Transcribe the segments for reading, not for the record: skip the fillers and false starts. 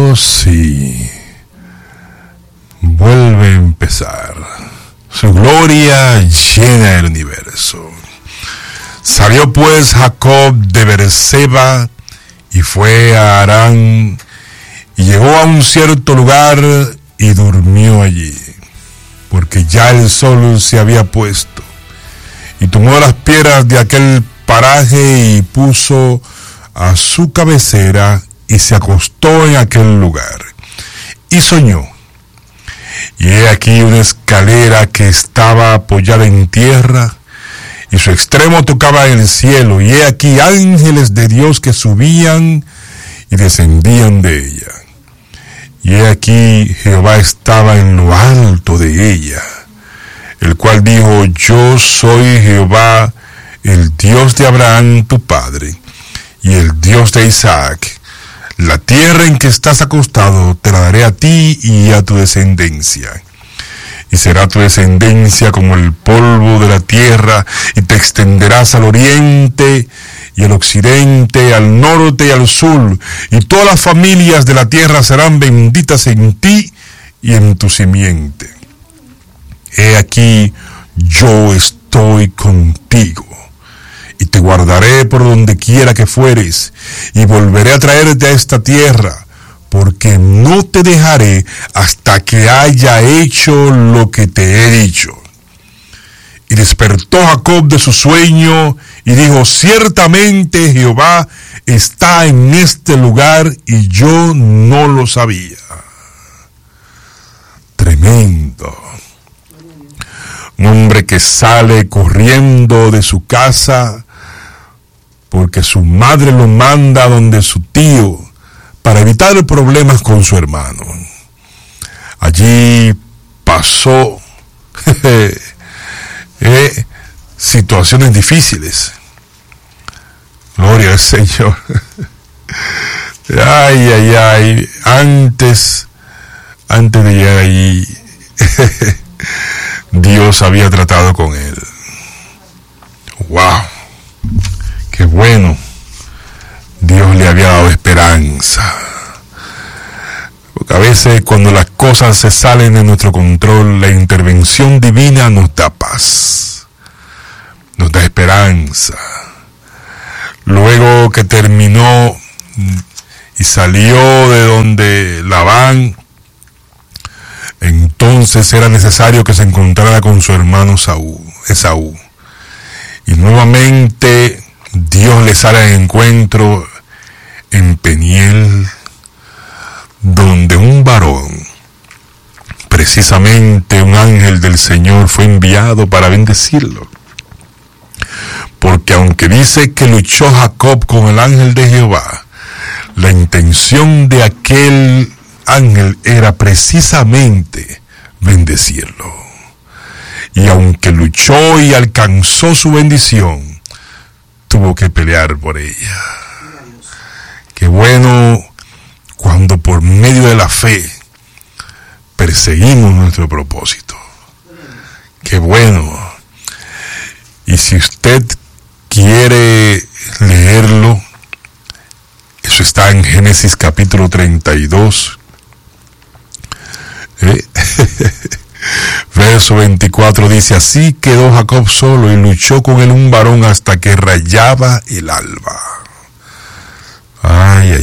sí, vuelve a empezar. Su gloria llena el universo. Salió pues Jacob de Beerseba y fue a Harán, y llegó a un cierto lugar y durmió allí, porque ya el sol se había puesto. Y tomó las piedras de aquel paraje y puso a su cabecera y se acostó en aquel lugar. Y soñó. Y he aquí una escalera que estaba apoyada en tierra, y su extremo tocaba en el cielo, y he aquí ángeles de Dios que subían y descendían de ella. Y he aquí Jehová estaba en lo alto de ella, el cual dijo: yo soy Jehová, el Dios de Abraham tu padre, y el Dios de Isaac. La tierra en que estás acostado te la daré a ti y a tu descendencia. Y será tu descendencia como el polvo de la tierra, y te extenderás al oriente y al occidente, al norte y al sur, y todas las familias de la tierra serán benditas en ti y en tu simiente. He aquí, yo estoy contigo, y te guardaré por donde quiera que fueres, y volveré a traerte a esta tierra, porque no te dejaré hasta que haya hecho lo que te he dicho. Y despertó Jacob de su sueño, y dijo: ciertamente Jehová está en este lugar, y yo no lo sabía. Tremendo. Un hombre que sale corriendo de su casa porque su madre lo manda donde su tío para evitar problemas con su hermano. Allí pasó situaciones difíciles. Gloria al Señor. Ay. Antes de llegar allí, Dios había tratado con él. ¡Wow! ¡Qué bueno! Dios le había dado esperanza. Porque a veces cuando las cosas se salen de nuestro control, la intervención divina nos da paz, nos da esperanza. Luego que terminó y salió de donde Labán, entonces era necesario que se encontrara con su hermano Esaú. Y nuevamente Dios le sale al encuentro en Peniel, donde un varón, precisamente un ángel del Señor, fue enviado para bendecirlo. Porque aunque dice que luchó Jacob con el ángel de Jehová, la intención de aquel ángel era precisamente bendecirlo. Y aunque luchó y alcanzó su bendición, tuvo que pelear por ella. Qué bueno cuando por medio de la fe perseguimos nuestro propósito. Qué bueno. Y si usted quiere leerlo, eso está en Génesis capítulo 32. Verso 24 dice: así quedó Jacob solo y luchó con él un varón hasta que rayaba el alba. Ay.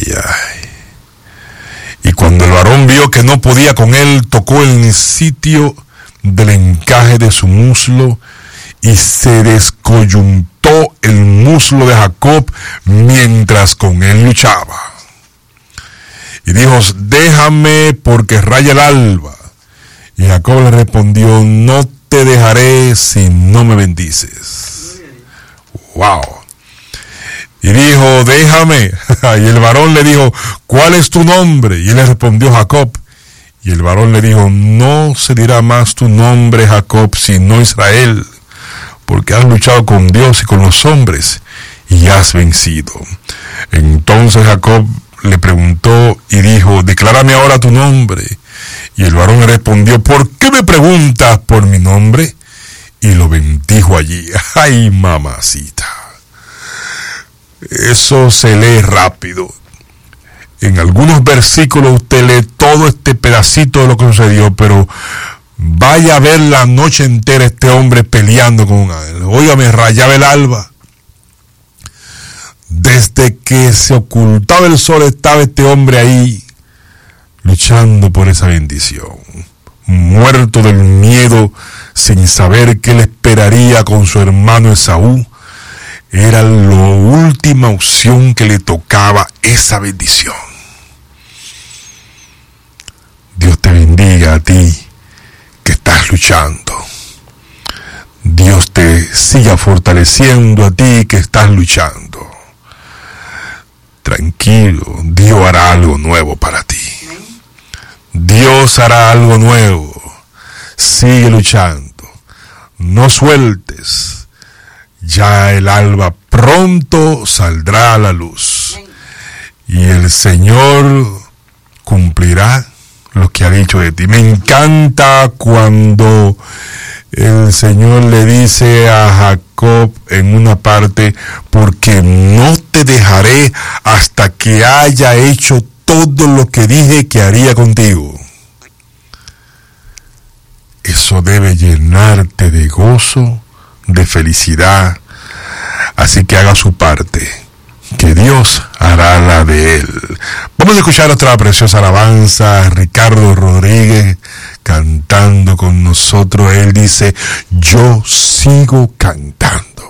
Y cuando el varón vio que no podía con él, tocó el sitio del encaje de su muslo, y se descoyuntó el muslo de Jacob mientras con él luchaba. Y dijo: déjame, porque raya el alba. Y Jacob le respondió: no te dejaré si no me bendices. Wow. Y dijo: déjame. Y el varón le dijo: ¿cuál es tu nombre? Y él le respondió: Jacob. Y el varón le dijo: no se dirá más tu nombre Jacob, sino Israel, porque has luchado con Dios y con los hombres, y has vencido. Entonces Jacob le preguntó y dijo: declárame ahora tu nombre. Y el varón le respondió: ¿por qué me preguntas por mi nombre? Y lo bendijo allí. ¡Ay, mamacita! Eso se lee rápido. en algunos versículos usted lee todo este pedacito de lo que sucedió, pero vaya a ver la noche entera este hombre peleando con un ángel. Óigame, rayaba el alba. Desde que se ocultaba el sol estaba este hombre ahí luchando por esa bendición, muerto del miedo, sin saber qué le esperaría con su hermano Esaú. Era la última opción que le tocaba, esa bendición. Dios te bendiga a ti que estás luchando. Dios te siga fortaleciendo a ti que estás luchando. Tranquilo, Dios hará algo nuevo para ti. Dios hará algo nuevo. Sigue luchando. No sueltes. Ya el alba pronto saldrá a la luz. Y el Señor cumplirá lo que ha dicho de ti. Me encanta cuando el Señor le dice a Jacob en una parte, porque no te dejaré hasta que haya hecho todo lo que dije que haría contigo. Eso debe llenarte de gozo, de felicidad. Así que haga su parte, que Dios hará la de él. Vamos a escuchar otra preciosa alabanza, Ricardo Rodríguez cantando con nosotros. Él dice, yo sigo cantando.